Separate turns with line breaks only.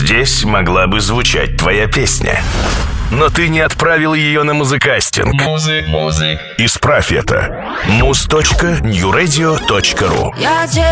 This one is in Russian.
Здесь могла бы звучать твоя песня. Но ты не отправил ее на музыкастинг. Исправь это. muz.newradio.ru.